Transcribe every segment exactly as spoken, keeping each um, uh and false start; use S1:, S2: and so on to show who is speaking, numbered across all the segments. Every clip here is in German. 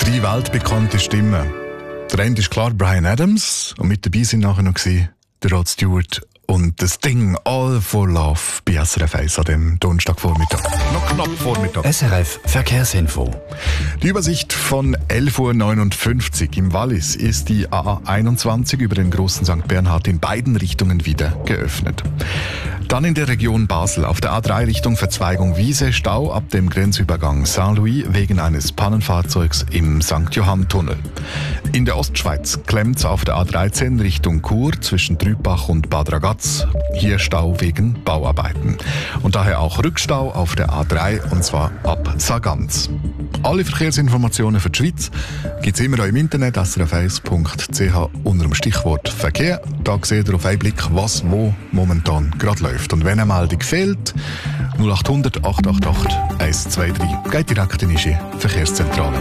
S1: Drei weltbekannte Stimmen. Der eine ist klar Bryan Adams und mit dabei sind nachher noch der Rod Stewart und das Ding All for Love bei S R F eins an dem Donnerstagvormittag. Noch knapp Vormittag.
S2: S R F Verkehrsinfo.
S1: Die Übersicht von elf Uhr neunundfünfzig. Im Wallis ist die A A einundzwanzig über den großen Sankt Bernhard in beiden Richtungen wieder geöffnet. Dann in der Region Basel auf der A drei Richtung Verzweigung Wiese Stau ab dem Grenzübergang Saint-Louis wegen eines Pannenfahrzeugs im Sankt Johann-Tunnel. In der Ostschweiz klemmt's auf der A dreizehn Richtung Chur zwischen Trübach und Bad Ragaz. Hier Stau wegen Bauarbeiten. Und daher auch Rückstau auf der A drei und zwar ab Sargans. Alle Verkehrsinformationen für die Schweiz gibt's immer auch im Internet s r f eins punkt c h unter dem Stichwort Verkehr. Da seht ihr auf einen Blick, was wo momentan gerade läuft. Und wenn eine Meldung fehlt, null acht hundert acht acht acht eins zwei drei. Geht direkt in die Verkehrszentrale.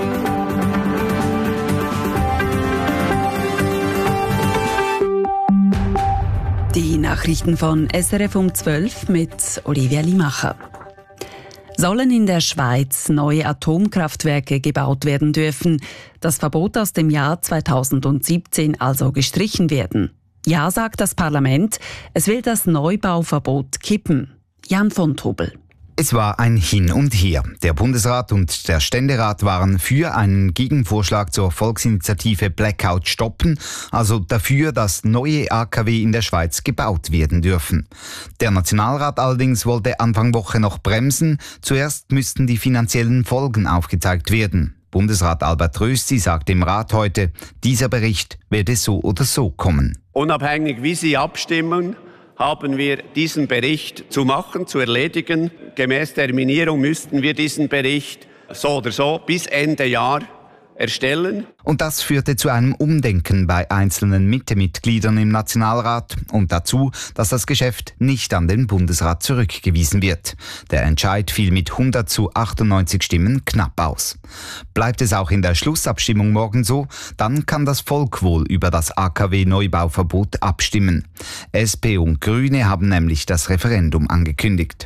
S3: Die Nachrichten von S R F um zwölf mit Olivia Limacher. Sollen in der Schweiz neue Atomkraftwerke gebaut werden dürfen? Das Verbot aus dem Jahr zweitausendsiebzehn also gestrichen werden? Ja, sagt das Parlament. Es will das Neubauverbot kippen. Jan von Tobel.
S4: Es war ein Hin und Her. Der Bundesrat und der Ständerat waren für einen Gegenvorschlag zur Volksinitiative Blackout stoppen, also dafür, dass neue A K W in der Schweiz gebaut werden dürfen. Der Nationalrat allerdings wollte Anfang Woche noch bremsen. Zuerst müssten die finanziellen Folgen aufgezeigt werden. Bundesrat Albert Rösti sagt im Rat heute, dieser Bericht werde so oder so kommen.
S5: Unabhängig wie Sie abstimmen, haben wir diesen Bericht zu machen, zu erledigen. Gemäß Terminierung müssten wir diesen Bericht so oder so bis Ende Jahr erstellen.
S4: Und das führte zu einem Umdenken bei einzelnen Mitte-Mitgliedern im Nationalrat und dazu, dass das Geschäft nicht an den Bundesrat zurückgewiesen wird. Der Entscheid fiel mit hundert zu achtundneunzig Stimmen knapp aus. Bleibt es auch in der Schlussabstimmung morgen so, dann kann das Volk wohl über das A K W-Neubauverbot abstimmen. S P und Grüne haben nämlich das Referendum angekündigt.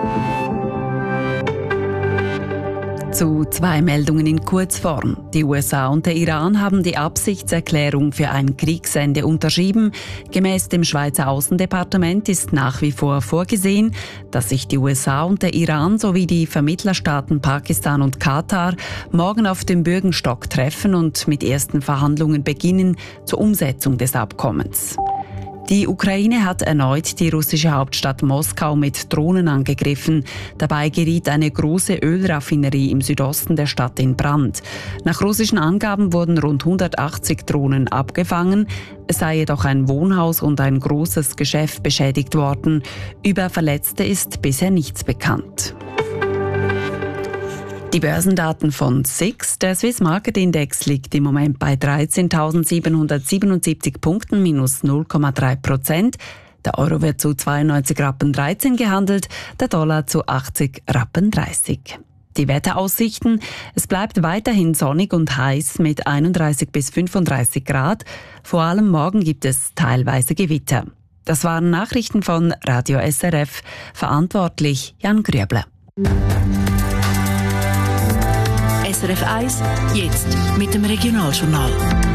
S3: Zu zwei Meldungen in Kurzform. Die U S A und der Iran haben die Absichtserklärung für ein Kriegsende unterschrieben. Gemäß dem Schweizer Außendepartement ist nach wie vor vorgesehen, dass sich die U S A und der Iran sowie die Vermittlerstaaten Pakistan und Katar morgen auf dem Bürgenstock treffen und mit ersten Verhandlungen beginnen zur Umsetzung des Abkommens. Die Ukraine hat erneut die russische Hauptstadt Moskau mit Drohnen angegriffen. Dabei geriet eine große Ölraffinerie im Südosten der Stadt in Brand. Nach russischen Angaben wurden rund hundertachtzig Drohnen abgefangen. Es sei jedoch ein Wohnhaus und ein großes Geschäft beschädigt worden. Über Verletzte ist bisher nichts bekannt. Die Börsendaten von S I X. Der Swiss Market Index liegt im Moment bei dreizehntausendsiebenhundertsiebenundsiebzig Punkten, minus null Komma drei Prozent. Der Euro wird zu zweiundneunzig Rappen dreizehn gehandelt, der Dollar zu achtzig Rappen dreißig. Die Wetteraussichten: Es bleibt weiterhin sonnig und heiß mit einunddreißig bis fünfunddreißig Grad. Vor allem morgen gibt es teilweise Gewitter. Das waren Nachrichten von Radio S R F. Verantwortlich Jan Grüble.
S6: S R F eins, jetzt mit dem Regionaljournal.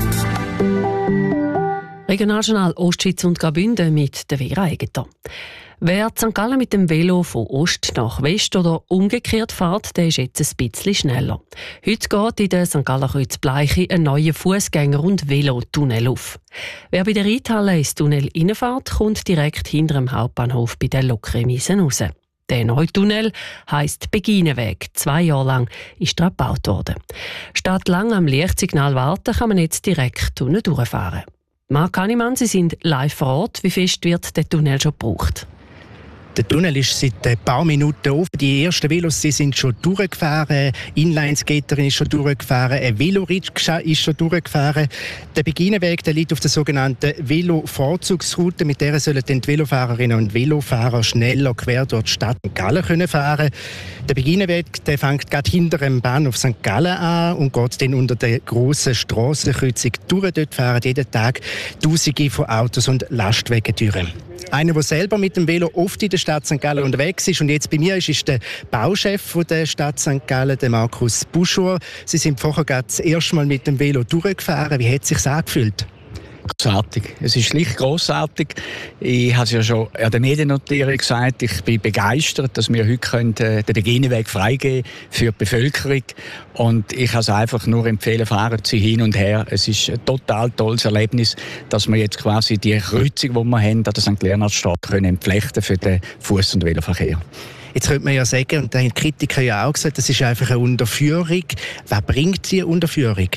S7: Regionaljournal Ostschweiz und Graubünden mit der Vera Egeter. Wer Sankt Gallen mit dem Velo von Ost nach West oder umgekehrt fährt, der ist jetzt ein bisschen schneller. Heute geht in der Sankt Galler Kreuz Bleiche ein neuer Fußgänger- und Velotunnel auf. Wer bei der Reithalle ins Tunnel reinfährt, kommt direkt hinter dem Hauptbahnhof bei den Lokremisen raus. Der neue Tunnel heisst Beginenweg. Zwei Jahre lang ist er gebaut worden. Statt lang am Lichtsignal warten, kann man jetzt direkt unten durchfahren. Marc Hannemann, Sie sind live vor Ort. Wie fest wird der Tunnel schon gebraucht?
S8: Der Tunnel ist seit ein paar Minuten offen. Die ersten Velos die sind schon durchgefahren. Inlineskaterin ist schon durchgefahren. Ein Velorikscha ist schon durchgefahren. Der Beginenweg der liegt auf der sogenannten Velo-Vorzugsroute. Mit der sollen die Velofahrerinnen und Velofahrer schneller quer durch die Stadt Sankt Gallen können fahren. Der Beginenweg der fängt gerade hinter dem Bahnhof Sankt Gallen an und geht dann unter der grossen Strassenkreuzung durch. Dort fahren jeden Tag Tausende von Autos und Lastwagen durch. Einer, der selber mit dem Velo oft in der Stadt Sankt Gallen unterwegs ist und jetzt bei mir ist, ist der Bauchef der Stadt Sankt Gallen, der Markus Buschor. Sie sind vorher gerade das erste Mal mit dem Velo durchgefahren. Wie hat es sich angefühlt?
S2: Grossartig. Es ist schlicht grossartig. Ich habe es ja schon an der Mediennotierung gesagt, ich bin begeistert, dass wir heute können, äh, den Beginweg freigeben für die Bevölkerung. Und ich kann es einfach nur empfehlen, fahren Sie hin und her. Es ist ein total tolles Erlebnis, dass wir jetzt quasi die Kreuzung, die wir haben, an der Sankt Leonhardstraße können entflechten für den Fuß- und Veloverkehr.
S8: Jetzt könnte man ja sagen, und da haben die Kritiker ja auch gesagt, das ist einfach eine Unterführung. Wer bringt diese Unterführung?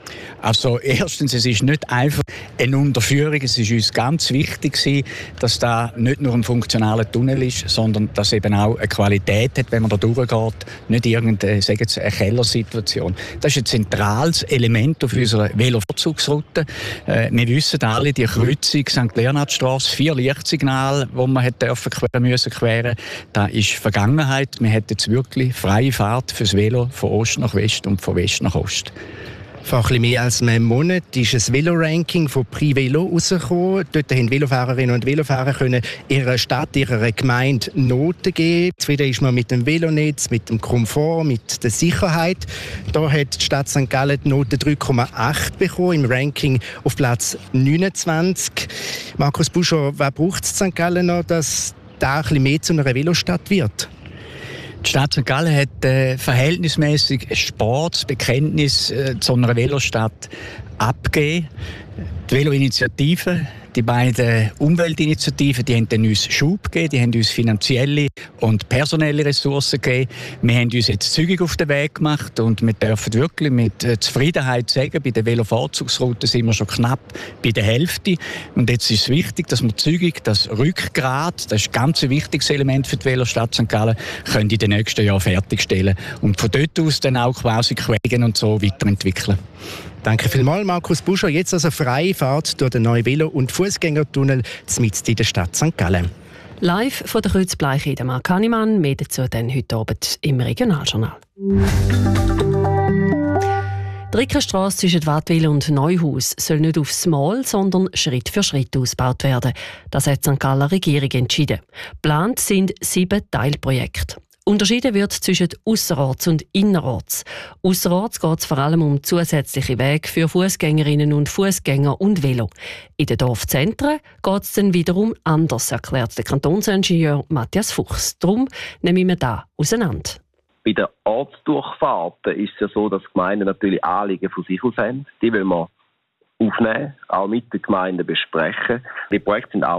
S2: Also erstens, es ist nicht einfach eine Unterführung. Es ist uns ganz wichtig, dass da nicht nur ein funktionaler Tunnel ist, sondern dass eben auch eine Qualität hat, wenn man da durchgeht. Nicht irgendeine, sagen Sie, eine Kellersituation. Das ist ein zentrales Element auf unserer Velovorzugsroute. Äh, wir wissen alle, die Kreuzung Sankt Leonhardstraße, vier Lichtsignale, die man hätte dürfen queren müssen queren. Das ist Vergangenheit. Wir hätten jetzt wirklich freie Fahrt fürs Velo von Ost nach West und von West nach Ost.
S8: Vor ein bisschen mehr als einem Monat ist ein Velo-Ranking von Prix Velo rausgekommen. Dort haben Velofahrerinnen und Velofahrer können ihrer Stadt, ihrer Gemeinde Noten geben. Zufrieden ist man mit dem Velonetz, mit dem Komfort, mit der Sicherheit. Da hat die Stadt Sankt Gallen die Note drei Komma acht bekommen, im Ranking auf Platz neunundzwanzig. Markus Buschor, was braucht es Sankt Gallen noch, dass da ein bisschen mehr zu einer Velostadt wird?
S2: Die Stadt Sankt Gallen hat äh, verhältnismäßig ein Sportsbekenntnis äh, zu einer Velostadt abgegeben. Die Velo-Initiative, die beiden Umweltinitiativen, die haben dann uns Schub gegeben, die haben uns finanzielle und personelle Ressourcen gegeben. Wir haben uns jetzt zügig auf den Weg gemacht und wir dürfen wirklich mit äh, Zufriedenheit sagen, bei der Velovorzugsroute sind wir schon knapp bei der Hälfte. Und jetzt ist es wichtig, dass wir zügig das Rückgrat, das ist ein ganz wichtiges Element für die Velostadt Sankt Gallen, können in den nächsten Jahren fertigstellen und von dort aus dann auch quasi Quellen und so weiterentwickeln.
S8: Danke vielmals, Markus Buschor. Jetzt also freie Fahrt durch den neuen Velo- und Fußgängertunnel mitten in der Stadt Sankt Gallen.
S7: Live von der Kreuzbleiche, der Marc Hannemann, mehr dazu dann heute Abend im Regionaljournal. Die Rickenstrasse zwischen Wattwil und Neuhaus soll nicht aufs Mal, sondern Schritt für Schritt ausgebaut werden. Das hat die Sankt Galler Regierung entschieden. Geplant sind sieben Teilprojekte. Unterschieden wird zwischen Ausserorts und Innerorts. Ausserorts geht es vor allem um zusätzliche Wege für Fußgängerinnen und Fußgänger und Velo. In den Dorfzentren geht es dann wiederum anders, erklärt der Kantonsingenieur Matthias Fuchs. Darum nehmen wir da auseinander.
S9: Bei den Ortsdurchfahrten ist es ja so, dass Gemeinden natürlich Anliegen von sich aus haben. Die wollen wir aufnehmen, auch mit den Gemeinden besprechen. Die Projekte sind